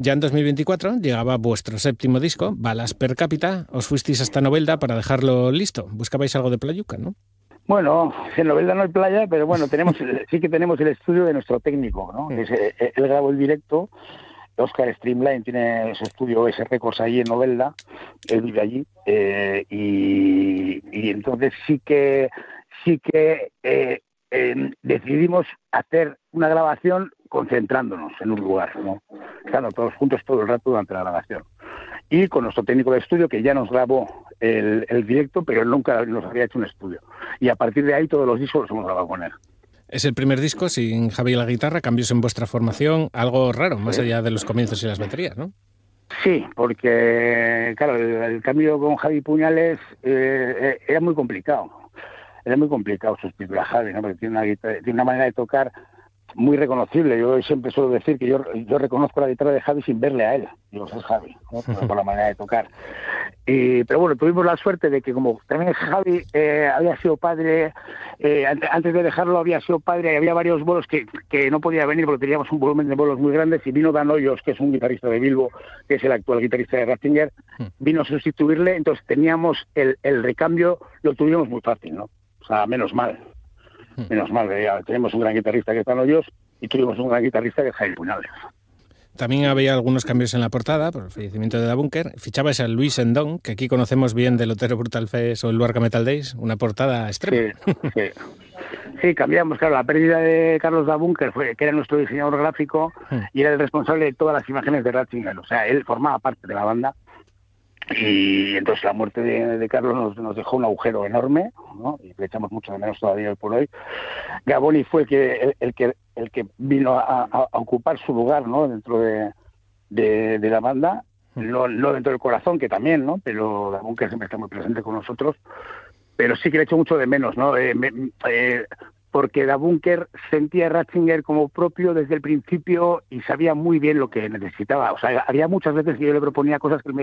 Ya en 2024 llegaba vuestro séptimo disco, Balas per cápita. Os fuisteis hasta Novelda para dejarlo listo. Buscabais algo de playuca, ¿no? Bueno, en Novelda no hay playa, pero bueno, sí que tenemos el estudio de nuestro técnico, ¿no? Él grabó el directo. Oscar Streamline tiene su estudio S Records ahí en Novelda, él vive allí, y entonces sí que decidimos hacer una grabación concentrándonos en un lugar, ¿no? Estando todos juntos todo el rato durante la grabación. Y con nuestro técnico de estudio, que ya nos grabó el directo, pero él nunca nos había hecho un estudio. Y a partir de ahí todos los discos los hemos grabado con él. Es el primer disco sin Javi y la guitarra, cambios en vuestra formación, algo raro, más allá de los comienzos y las baterías, ¿no? Sí, porque, claro, el cambio con Javi Puñales era muy complicado. Era muy complicado sustituir a Javi, ¿no? Porque tiene una manera de tocar muy reconocible. Yo siempre suelo decir que yo reconozco la guitarra de Javi sin verle a él. Digo, es Javi, ¿no? Por la manera de tocar. Pero bueno, tuvimos la suerte de que como también Javi había sido padre, antes de dejarlo había sido padre, y había varios bolos que no podía venir porque teníamos un volumen de bolos muy grandes, y vino Dan Hoyos, que es un guitarrista de Bilbo, que es el actual guitarrista de Ratzinger, vino a sustituirle. Entonces teníamos el recambio, lo tuvimos muy fácil, ¿no? O sea, menos mal, ya tenemos un gran guitarrista que es Dan Hoyos y tuvimos un gran guitarrista que es Javi Puñales. También había algunos cambios en la portada por el fallecimiento de Da Bunker. Fichabais a Luis Endón, que aquí conocemos bien del Otero Brutal Fest o el Luarca Metal Days, una portada extrema. Sí, cambiamos, claro, la pérdida de Carlos Da Bunker, que era nuestro diseñador gráfico y era el responsable de todas las imágenes de Ratzinger. O sea, él formaba parte de la banda. Y entonces la muerte de Carlos nos dejó un agujero enorme, ¿no? Y le echamos mucho de menos todavía hoy por hoy. Gaboni fue el que vino a ocupar su lugar, ¿no? Dentro de la banda, no dentro del corazón, que también, ¿no? Pero Da Bunker siempre está muy presente con nosotros. Pero sí que le echo mucho de menos, ¿no? Porque Da Bunker sentía a Ratzinger como propio desde el principio y sabía muy bien lo que necesitaba. O sea, había muchas veces que yo le proponía cosas que él me